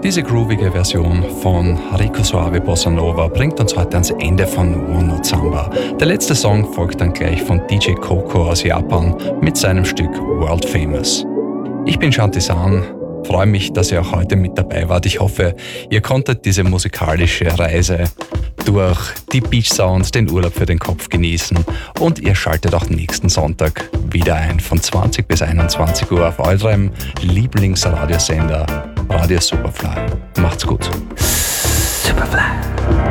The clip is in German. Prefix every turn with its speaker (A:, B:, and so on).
A: Diese groovige Version von Rico Suave Bossa Nova bringt uns heute ans Ende von One Note Samba. Der letzte Song folgt dann gleich von DJ Coco aus Japan mit seinem Stück World Famous. Ich bin Shanti San, freue mich, dass ihr auch heute mit dabei wart. Ich hoffe, ihr konntet diese musikalische Reise durch die Beach Sounds, den Urlaub für den Kopf genießen und ihr schaltet auch nächsten Sonntag wieder ein von 20 bis 21 Uhr auf eurem Lieblingsradiosender Radio Superfly. Macht's gut.
B: Superfly.